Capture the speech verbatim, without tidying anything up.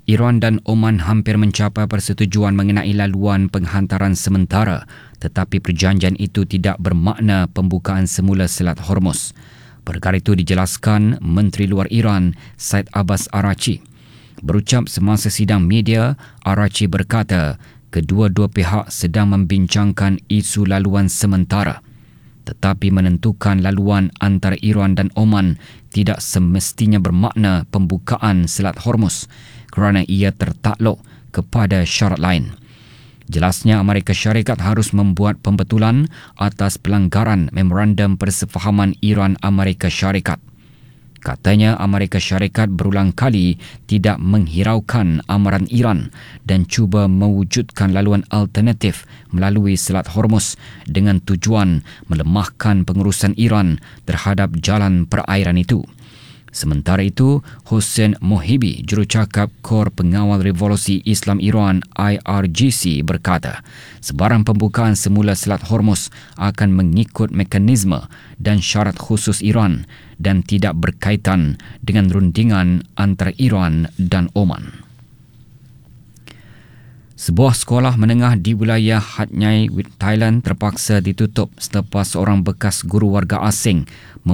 Iran dan Oman hampir mencapai persetujuan mengenai laluan penghantaran sementara, tetapi perjanjian itu tidak bermakna pembukaan semula Selat Hormuz. Perkara itu dijelaskan Menteri Luar Iran, Said Abbas Araghchi. Berucap semasa sidang media, Araghchi berkata, kedua-dua pihak sedang membincangkan isu laluan sementara. Tetapi menentukan laluan antara Iran dan Oman tidak semestinya bermakna pembukaan Selat Hormuz kerana ia tertakluk kepada syarat lain. Jelasnya Amerika Syarikat harus membuat pembetulan atas pelanggaran Memorandum Persefahaman Iran-Amerika Syarikat. Katanya Amerika Syarikat berulang kali tidak menghiraukan amaran Iran dan cuba mewujudkan laluan alternatif melalui Selat Hormuz dengan tujuan melemahkan pengurusan Iran terhadap jalan perairan itu. Sementara itu, Hossein Mohibi, jurucakap Kor Pengawal Revolusi Islam Iran I R G C berkata, sebarang pembukaan semula Selat Hormuz akan mengikut mekanisme dan syarat khusus Iran dan tidak berkaitan dengan rundingan antara Iran dan Oman. Sebuah sekolah menengah di wilayah Hat Yai, Thailand terpaksa ditutup selepas seorang bekas guru warga asing